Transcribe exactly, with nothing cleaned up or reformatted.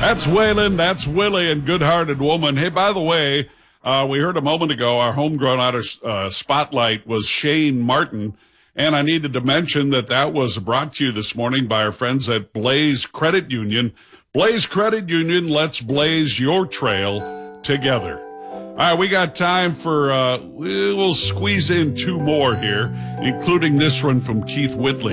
That's Waylon, that's Willie, and Good-Hearted Woman. Hey, by the way, uh, we heard a moment ago our homegrown artist uh, spotlight was Shane Martin, and I needed to mention that that was brought to you this morning by our friends at Blaze Credit Union. Blaze Credit Union, let's blaze your trail together. All right, we got time for, uh, we'll squeeze in two more here, including this one from Keith Whitley.